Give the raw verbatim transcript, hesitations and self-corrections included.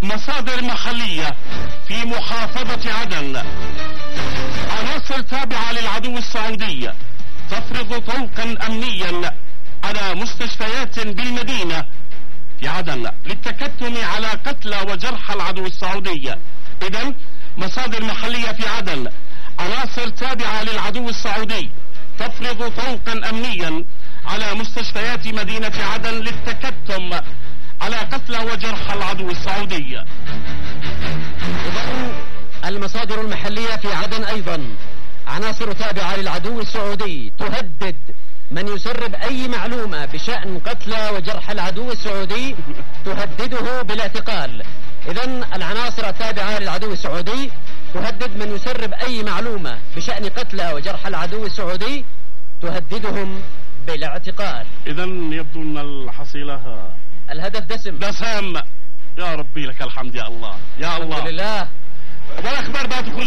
مصادر محلية في محافظة عدن. عناصر تابعة للعدو السعودي تفرض طوقا أمنيا على مستشفيات بالمدينة في عدن للتكتم على قتلى وجرحى العدو السعودي. إذن مصادر محلية في عدن: عناصر تابعة للعدو السعودي تفرض طوقا أمنيا على مستشفيات مدينة عدن للتكتم على قتلى وجرحى العدو السعودي. إذن المصادر المحلية في عدن أيضا: عناصر تابعة للعدو السعودي تهدد من يسرب أي معلومة بشأن قتلى وجرحى العدو السعودي، تهدده بالاعتقال. إذن العناصر التابعة للعدو السعودي تهدد من يسرب أي معلومة بشأن قتلى وجرحى العدو السعودي، تهددهم بالاعتقال. إذن يبدو أن الحصيلة الهدف دسم دسم. يا ربي لك الحمد يا الله، يا الله. الحمد لله. والأخبار بقى تكون